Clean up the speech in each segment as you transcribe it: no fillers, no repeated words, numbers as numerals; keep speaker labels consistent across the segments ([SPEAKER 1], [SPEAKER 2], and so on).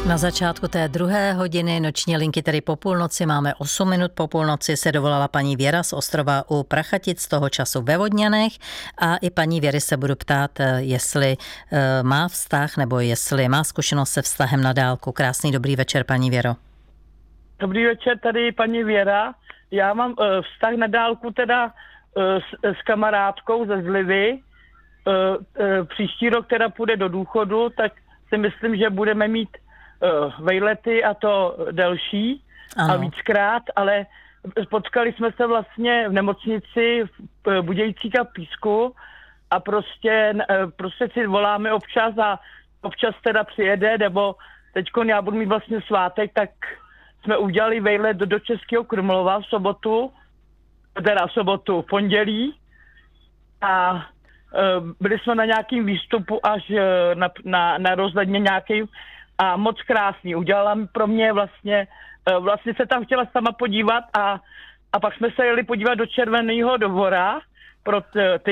[SPEAKER 1] Na začátku té druhé hodiny noční linky, tedy po půlnoci, máme 8 minut po půlnoci, se dovolala paní Věra z ostrova u Prachatic, z toho času ve Vodňanech, a i paní Věry se budu ptát, jestli má vztah nebo jestli má zkušenost se vztahem na dálku. Krásný dobrý večer, paní Věro.
[SPEAKER 2] Dobrý večer, tady paní Věra. Já mám vztah na dálku teda s kamarádkou ze Zlivy. Příští rok teda půjde do důchodu, tak si myslím, že budeme mít vejlety, a to delší. Ano. A víckrát, ale potkali jsme se vlastně v nemocnici v Budějcích a Písku a prostě si voláme občas a občas teda přijede, nebo teďko já budu mít vlastně svátek, tak jsme udělali vejlet do Českého Krumlova v pondělí, a byli jsme na nějakým výstupu až na rozhledně nějaký a moc krásný. Udělala pro mě vlastně se tam chtěla sama podívat a pak jsme se jeli podívat do Červeného Dvora pro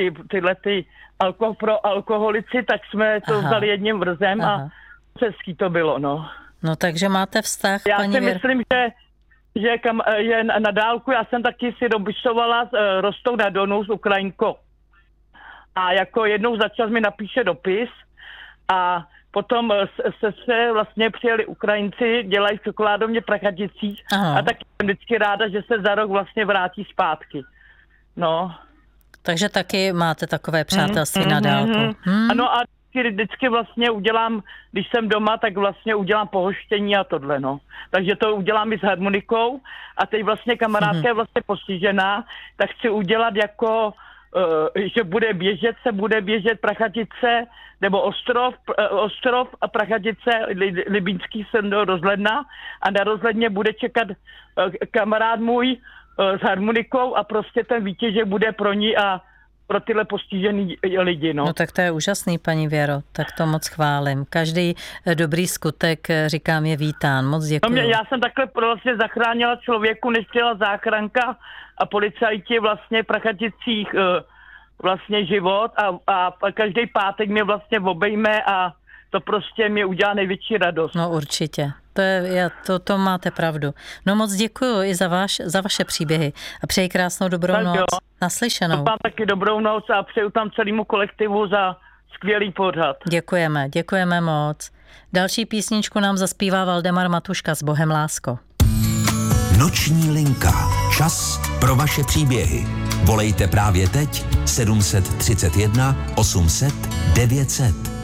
[SPEAKER 2] pro alkoholici, tak jsme to vzali jedním vrzem. Aha. A hezký to bylo, no.
[SPEAKER 1] No takže máte vztah,
[SPEAKER 2] já
[SPEAKER 1] paní
[SPEAKER 2] si myslím, že na dálku, já jsem taky si dopisovala s Rostou na Donu s Ukrajinkou. A jako jednou za čas mi napíše dopis a potom se vlastně přijeli Ukrajinci, dělají v čokoládovně Prachaticích. A taky jsem vždycky ráda, že se za rok vlastně vrátí zpátky. No.
[SPEAKER 1] Takže taky máte takové přátelství na dálku.
[SPEAKER 2] Ano, a vždycky vlastně udělám, když jsem doma, tak vlastně udělám pohoštění a tohle, no. Takže to udělám i s harmonikou a teď vlastně kamarádka je vlastně postižená, tak chci udělat jako že bude běžet Prachatice, nebo Ostrov a Prachatice, Libínský se rozhledna, a na rozhledně bude čekat kamarád můj s harmonikou a prostě ten výtěžek bude pro ní a pro tyhle postižený lidi. No
[SPEAKER 1] tak to je úžasný, paní Věro, tak to moc chválím. Každý dobrý skutek, říkám, je vítán. Moc děkuji.
[SPEAKER 2] No já jsem takhle vlastně zachránila člověku, než přijela záchranka a policajti vlastně v Prachaticích vlastně život a každý pátek mě vlastně obejme a to prostě mě udělá největší radost.
[SPEAKER 1] No určitě. To máte pravdu. No moc děkuji i za vaše příběhy a přeji krásnou dobrou
[SPEAKER 2] tak
[SPEAKER 1] noc.
[SPEAKER 2] Jo.
[SPEAKER 1] Naslyšenou.
[SPEAKER 2] Mám taky dobrou noc a přeju tam celému kolektivu za skvělý pořad.
[SPEAKER 1] Děkujeme moc. Další písničku nám zaspívá Valdemar Matuška s Bohem lásko.
[SPEAKER 3] Noční linka. Čas pro vaše příběhy. Volejte právě teď 731 800 900.